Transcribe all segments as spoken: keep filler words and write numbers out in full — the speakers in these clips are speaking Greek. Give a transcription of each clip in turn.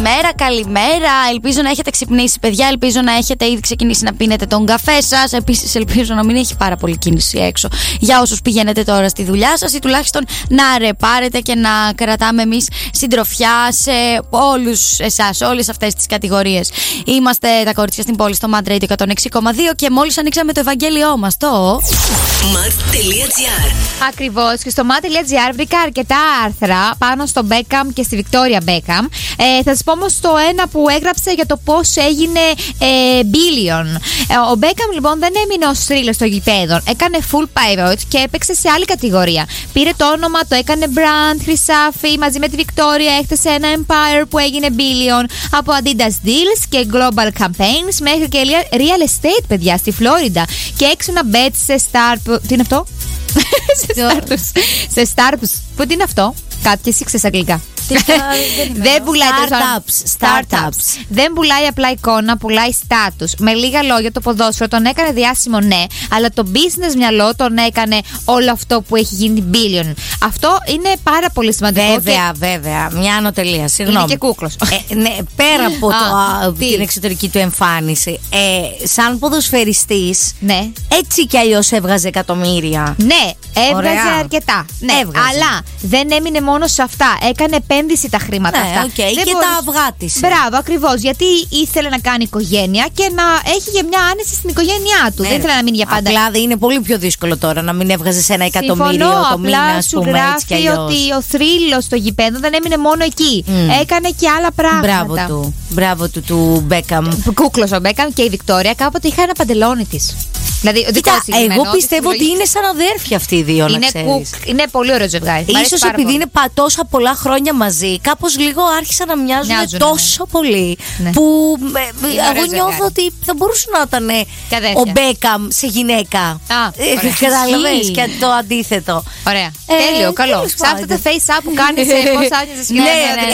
Καλημέρα, καλημέρα. Ελπίζω να έχετε ξυπνήσει, παιδιά. Ελπίζω να έχετε ήδη ξεκινήσει να πίνετε τον καφέ σας. Επίσης, ελπίζω να μην έχει πάρα πολύ κίνηση έξω για όσους πηγαίνετε τώρα στη δουλειά σας, ή τουλάχιστον να ρεπάρετε και να κρατάμε εμείς συντροφιά σε όλους εσάς, όλες αυτές τις κατηγορίες. Είμαστε τα κορίτσια στην πόλη στο Mad Radio εκατόν έξι κόμμα δύο και μόλις ανοίξαμε το Ευαγγέλιό μας, το Mad.gr. Ακριβώς, και στο Mad.gr βρήκα αρκετά άρθρα πάνω στο Beckham και στη Victoria Beckham. Ε, θα σας πω όμως το ένα που έγραψε για το πώς έγινε ε, billion. Ε, ο Beckham λοιπόν δεν έμεινε ως θρύλος στο γηπέδο. Έκανε full pivot και έπαιξε σε άλλη κατηγορία. Πήρε το όνομα, το έκανε brand, χρυσάφι. Μαζί με τη Victoria έχτισε ένα empire που έγινε billion. Από Adidas deals και global campaigns μέχρι και real estate, παιδιά, στη Φλόριντα. Και έξωνα bets σε star... Τι είναι αυτό? σε startups. Σε startups. Πού τι είναι αυτό? Κάτι και εσύ ξέρεις αγγλικά. Δεν πουλάει startups, startups. Δεν πουλάει απλά εικόνα, πουλάει status. Με λίγα λόγια, το ποδόσφαιρο τον έκανε διάσημο, ναι, αλλά το business μυαλό τον έκανε όλο αυτό που έχει γίνει billion. Αυτό είναι πάρα πολύ σημαντικό. Βέβαια, και... βέβαια. Μια ανωτελεία. Συγγνώμη. Είναι και κούκλος. Ε, ναι, πέρα από το, α, την εξωτερική του εμφάνιση, ε, σαν ποδοσφαιριστής, ναι, έτσι κι αλλιώς έβγαζε εκατομμύρια. Ναι, έβγαζε Ωραία. αρκετά. Ναι, έβγαζε. Αλλά δεν έμεινε μόνο σε αυτά. Έκανε επένδυση τα χρήματα ναι, αυτά. Okay. Και μπορείς... τα αυγά της. Μπράβο, ακριβώς. Γιατί ήθελε να κάνει οικογένεια και να έχει και μια άνεση στην οικογένειά του. Ναι, δεν ήθελε να μείνει για πάντα. Απλά είναι πολύ πιο δύσκολο τώρα να μην έβγαζε ένα εκατομμύριο το μήνα, ας πούμε, έτσι κι αλλιώς. Ότι ο θρύλος στο γηπέδο δεν έμεινε μόνο εκεί. Mm. Έκανε και άλλα πράγματα. Μπράβο του. Μπράβο του, του Beckham. Κούκλος ο Beckham και η Βικτόρια κάποτε είχα ένα παντελόνι της. Δηλαδή, κοίτα, εγώ πιστεύω ότι είναι σαν αδέρφια αυτοί οι δύο, είναι, να κουκ, είναι πολύ ωραίο ζευγάρι. Ίσως επειδή πολύ. είναι πα, τόσα πολλά χρόνια μαζί, κάπως λίγο άρχισαν να μοιάζουν Μοιάζουν, τόσο ναι. πολύ. Ναι. Που ε, εγώ νιώθω ότι θα μπορούσε να ήταν ο Beckham σε γυναίκα. Κατάλαβες, και το αντίθετο. Ωραία. Ε, Τέλειο, καλό. Σε αυτά τα face-up που κάνεις, πώς άρχισες. Ναι,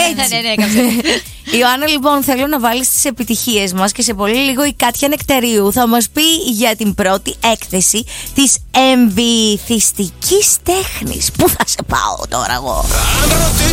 ναι, Ιωάννα, λοιπόν, θέλω να βάλεις τις επιτυχίες μας και σε πολύ λίγο η Κάτια Νεκταρίου θα μας πει για την πρώτη έκθεση της εμβυθιστικής τέχνης. Πού θα σε πάω τώρα εγώ?